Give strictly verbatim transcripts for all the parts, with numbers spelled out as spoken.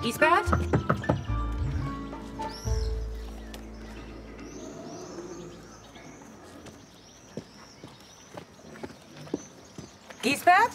Giesbert? Giesbert?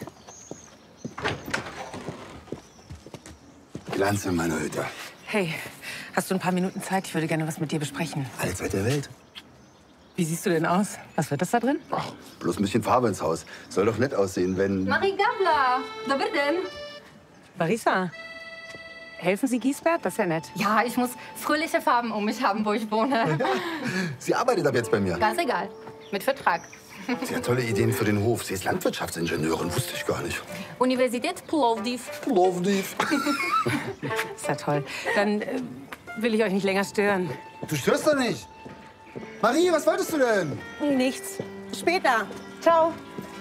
Glanz in meiner Hütte. Hey, hast du ein paar Minuten Zeit? Ich würde gerne was mit dir besprechen. Alle Zeit der Welt. Wie siehst du denn aus? Was wird das da drin? Ach, bloß ein bisschen Farbe ins Haus. Soll doch nett aussehen, wenn... Marie Gabler, dobry den. Marisa, helfen Sie Giesbert? Das ist ja nett. Ja, ich muss fröhliche Farben um mich haben, wo ich wohne. Sie arbeitet ab jetzt bei mir. Ganz egal. Mit Vertrag. Sie hat tolle Ideen für den Hof. Sie ist Landwirtschaftsingenieurin, wusste ich gar nicht. Universität Plovdiv. Plovdiv. Ist ja toll. Dann äh, will ich euch nicht länger stören. Du störst doch nicht. Marie, was wolltest du denn? Nichts. Später. Ciao.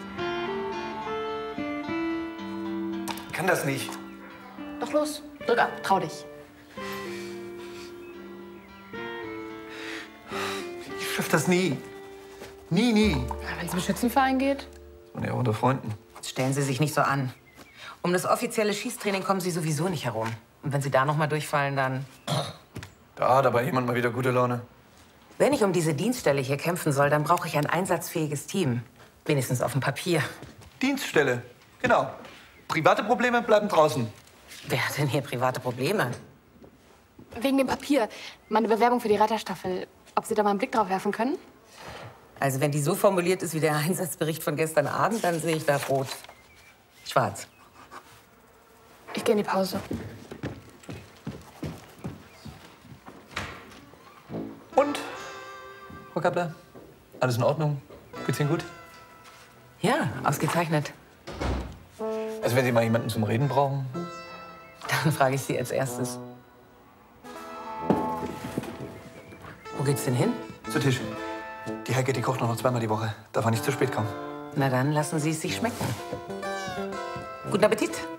Kann das nicht. Doch los, drück ab, trau dich. Ich schaff das nie. Nie, nie. Wenn es um Schützenverein geht? Und ja, unter Freunden. Stellen Sie sich nicht so an. Um das offizielle Schießtraining kommen Sie sowieso nicht herum. Und wenn Sie da noch mal durchfallen, dann... Da hat aber jemand mal wieder gute Laune. Wenn ich um diese Dienststelle hier kämpfen soll, dann brauche ich ein einsatzfähiges Team. Wenigstens auf dem Papier. Dienststelle. Genau. Private Probleme bleiben draußen. Wer hat denn hier private Probleme? Wegen dem Papier. Meine Bewerbung für die Reiterstaffel. Ob Sie da mal einen Blick drauf werfen können? Also wenn die so formuliert ist wie der Einsatzbericht von gestern Abend, dann sehe ich da rot. Schwarz. Ich gehe in die Pause. Und? Frau Kappler? Alles in Ordnung? Geht's Ihnen gut? Ja, ausgezeichnet. Also wenn Sie mal jemanden zum Reden brauchen? Dann frage ich Sie als erstes. Wo geht's denn hin? Zu Tisch. Die Heike, die kocht nur noch zweimal die Woche. Darf er nicht zu spät kommen. Na dann lassen Sie es sich schmecken. Guten Appetit.